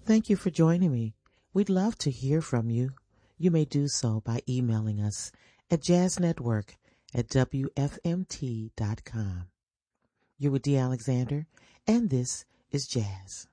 Thank you for joining me. We'd love to hear from you. You may do so by emailing us at jazznetwork@wfmt.com. You're with Dee Alexander, and this is Jazz.